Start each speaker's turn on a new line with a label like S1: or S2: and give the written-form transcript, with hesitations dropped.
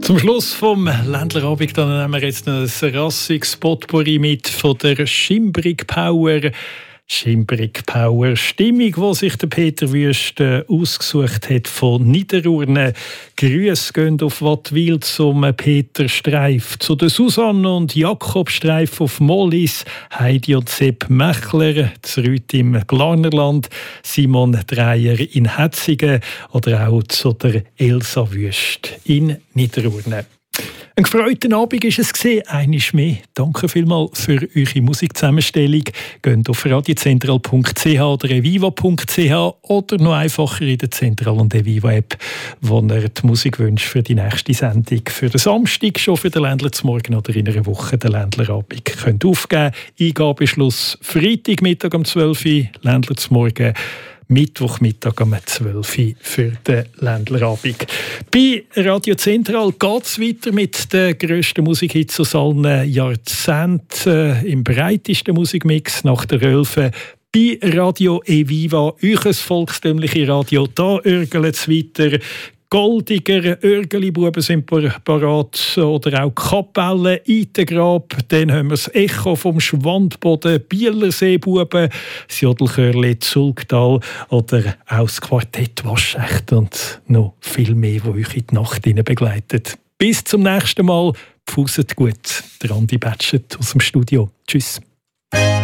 S1: Zum Schluss vom Ländlerabend dann nehmen wir jetzt ein rassiges Potpourri mit von der Schimbrig Power. Schimbrig Power Stimmung, die sich der Peter Wüst ausgesucht hat von Niederurne. Grüße gehen auf Wattwil zum Peter Streif, zu der Susanne und Jakob Streif auf Mollis, Heidi und Sepp Mechler, Zrüt im Glarnerland, Simon Dreier in Hetzigen oder auch zu der Elsa Wüst in Niederurne. Ein gefreuten Abend war es gewesen, einmal mehr. Danke vielmals für eure Musikzusammenstellung. Geht auf radiozentral.ch oder eviva.ch oder noch einfacher in der Zentral- und Eviva-App, wo ihr die Musikwünsche für die nächste Sendung für den Samstag, schon für den Ländler zum Morgen oder in einer Woche den Ländlerabend könnt aufgeben. Eingabeschluss Freitagmittag um 12 Uhr, Ländler zum Morgen. Mittwochmittag um 12 Uhr für den Ländlerabend. Bei Radio Zentral geht es weiter mit den grössten Musikhits aus allen Jahrzehnten im breitesten Musikmix nach der Rölfe. Bei Radio Eviva, euch ein volkstümliches Radio, da örgelt es weiter. Goldiger Örgeli-Buben sind parat oder auch Kapelle, Itengrab. Dann haben wir das Echo vom Schwandboden, Bielerseebuben, das Jodelchörli Zulgtal oder auch das Quartett Waschecht und noch viel mehr, die euch in die Nacht begleitet. Bis zum nächsten Mal. Pfuset gut. Der Andi Batschet aus dem Studio. Tschüss.